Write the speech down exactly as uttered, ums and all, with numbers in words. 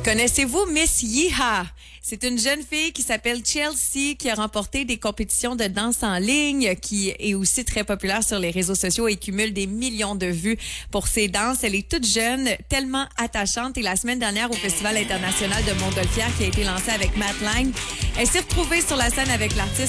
Connaissez-vous Miss Yeeha? C'est une jeune fille qui s'appelle Chelsea qui a remporté des compétitions de danse en ligne, qui est aussi très populaire sur les réseaux sociaux et cumule des millions de vues pour ses danses. Elle est toute jeune, tellement attachante et la semaine dernière au Festival international de Montgolfière qui a été lancé avec Matt Lang, elle s'est retrouvée sur la scène avec l'artiste